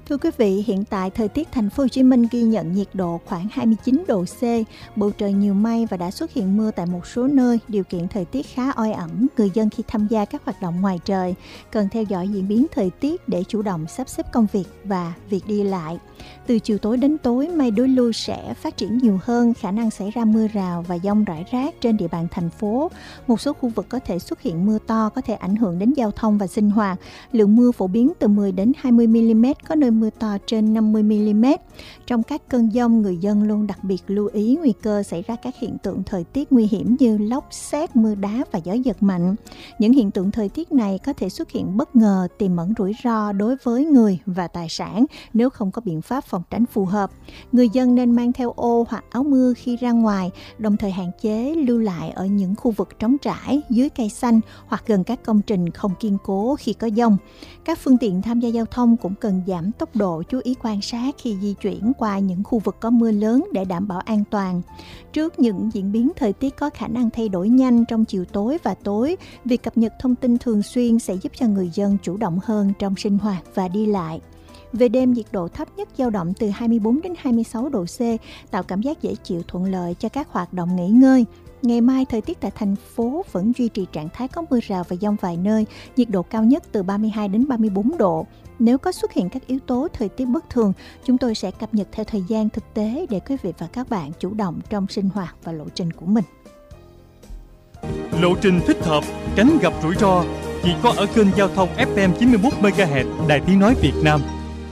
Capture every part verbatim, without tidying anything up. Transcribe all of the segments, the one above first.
Thưa quý vị, hiện tại thời tiết thành phố Hồ Chí Minh ghi nhận nhiệt độ khoảng hai mươi chín độ C, bầu trời nhiều mây và đã xuất hiện mưa tại một số nơi. Điều kiện thời tiết khá oi ẩm, người dân khi tham gia các hoạt động ngoài trời cần theo dõi diễn biến thời tiết để chủ động sắp xếp công việc và việc đi lại. Từ chiều tối đến tối, mây đối lưu sẽ phát triển nhiều hơn, khả năng xảy ra mưa rào và dông rải rác trên địa bàn thành phố. Một số khu vực có thể xuất hiện mưa to, có thể ảnh hưởng đến giao thông và sinh hoạt. Lượng mưa phổ biến từ mười đến hai mươi mi-li-mét, có nơi mưa to trên năm mươi mi-li-mét. Trong các cơn dông, người dân luôn đặc biệt lưu ý nguy cơ xảy ra các hiện tượng thời tiết nguy hiểm như lốc, sét, mưa đá và gió giật mạnh. Những hiện tượng thời tiết này có thể xuất hiện bất ngờ, tiềm ẩn rủi ro đối với người và tài sản nếu không có biện pháp phòng tránh phù hợp. Người dân nên mang theo ô hoặc áo mưa khi ra ngoài, đồng thời hạn chế lưu lại ở những khu vực trống trải, dưới cây xanh hoặc gần các công trình không kiên cố khi có dông. Các phương tiện tham gia giao thông cũng cần giảm tốc độ, chú ý quan sát khi di chuyển qua những khu vực có mưa lớn để đảm bảo an toàn. Trước những diễn biến thời tiết có khả năng thay đổi nhanh trong chiều tối và tối, việc cập nhật thông tin thường xuyên sẽ giúp cho người dân chủ động hơn trong sinh hoạt và đi lại. Về đêm, nhiệt độ thấp nhất dao động từ hai mươi bốn đến hai mươi sáu độ C, tạo cảm giác dễ chịu thuận lợi cho các hoạt động nghỉ ngơi. Ngày mai, thời tiết tại thành phố vẫn duy trì trạng thái có mưa rào và dông vài nơi, nhiệt độ cao nhất từ ba mươi hai đến ba mươi bốn độ. Nếu có xuất hiện các yếu tố thời tiết bất thường, chúng tôi sẽ cập nhật theo thời gian thực tế để quý vị và các bạn chủ động trong sinh hoạt và lộ trình của mình. Lộ trình thích hợp, tránh gặp rủi ro, chỉ có ở kênh giao thông ép em chín mươi mốt mê ga héc Đài Tiếng nói Việt Nam.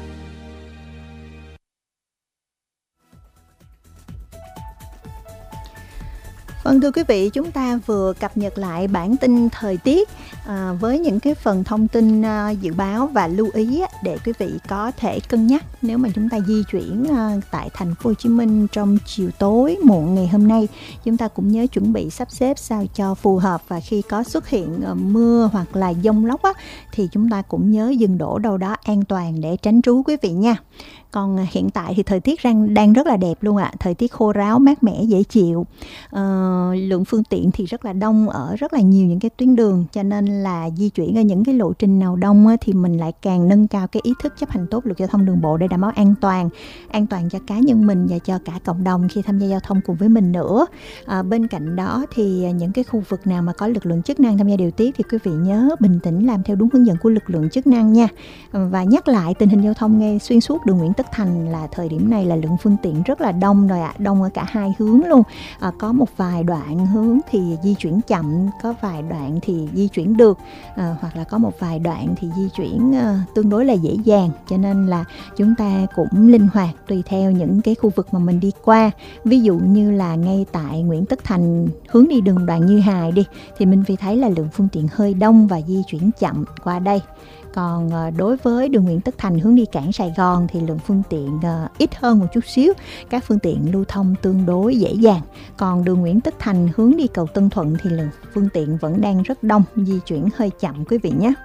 Vâng, thưa quý vị, chúng ta vừa cập nhật lại bản tin thời tiết à, với những cái phần thông tin à, dự báo và lưu ý á, để quý vị có thể cân nhắc nếu mà chúng ta di chuyển à, tại thành phố Hồ Chí Minh trong chiều tối muộn ngày hôm nay. Chúng ta cũng nhớ chuẩn bị sắp xếp sao cho phù hợp, và khi có xuất hiện à, mưa hoặc là dông lốc á, thì chúng ta cũng nhớ dừng đỗ đâu đó an toàn để tránh trú quý vị nha. Còn hiện tại thì thời tiết đang, đang rất là đẹp luôn ạ. À. Thời tiết khô ráo, mát mẻ, dễ chịu. Ờ, lượng phương tiện thì rất là đông ở rất là nhiều những cái tuyến đường. Cho nên là di chuyển ở những cái lộ trình nào đông á, thì mình lại càng nâng cao cái ý thức chấp hành tốt luật giao thông đường bộ để đảm bảo an toàn. An toàn cho cá nhân mình và cho cả cộng đồng khi tham gia giao thông cùng với mình nữa. À, bên cạnh đó thì những cái khu vực nào mà có lực lượng chức năng tham gia điều tiết thì quý vị nhớ bình tĩnh làm theo đúng hướng dẫn của lực lượng chức năng nha. Và nhắc lại tình hình giao thông ngay xuyên suốt đường Nguyễn Tất Thành là thời điểm này là lượng phương tiện rất là đông rồi ạ, à. Đông ở cả hai hướng luôn. À, có một vài đoạn hướng thì di chuyển chậm, có vài đoạn thì di chuyển được, à, hoặc là có một vài đoạn thì di chuyển à, tương đối là dễ dàng. Cho nên là chúng ta cũng linh hoạt tùy theo những cái khu vực mà mình đi qua. Ví dụ như là ngay tại Nguyễn Tất Thành hướng đi đường Đoàn Như Hài đi, thì mình phải thấy là lượng phương tiện hơi đông và di chuyển chậm qua đây. Còn đối với đường Nguyễn Tất Thành hướng đi cảng Sài Gòn thì lượng phương tiện uh, ít hơn một chút xíu, các phương tiện lưu thông tương đối dễ dàng. Còn đường Nguyễn Tất Thành hướng đi cầu Tân Thuận thì lượng phương tiện vẫn đang rất đông, di chuyển hơi chậm quý vị nhé.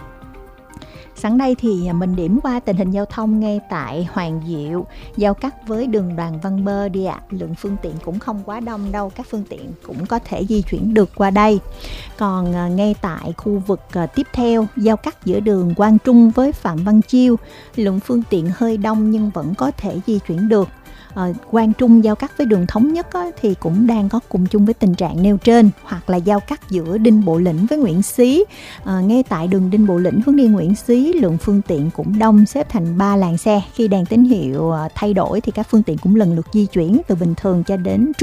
Sẵn đây thì mình điểm qua tình hình giao thông ngay tại Hoàng Diệu, giao cắt với đường Đoàn Văn Bơ đi ạ. À. Lượng phương tiện cũng không quá đông đâu, các phương tiện cũng có thể di chuyển được qua đây. Còn à, ngay tại khu vực à, tiếp theo, giao cắt giữa đường Quang Trung với Phạm Văn Chiêu, lượng phương tiện hơi đông nhưng vẫn có thể di chuyển được. À, Quang Trung giao cắt với đường Thống Nhất á, thì cũng đang có cùng chung với tình trạng nêu trên, hoặc là giao cắt giữa Đinh Bộ Lĩnh với Nguyễn Xí. À, ngay tại đường Đinh Bộ Lĩnh hướng đi Nguyễn Xí, lượng phương tiện cũng đông, xếp thành ba làn xe. Khi đèn tín hiệu thay đổi thì các phương tiện cũng lần lượt di chuyển từ bình thường cho đến trung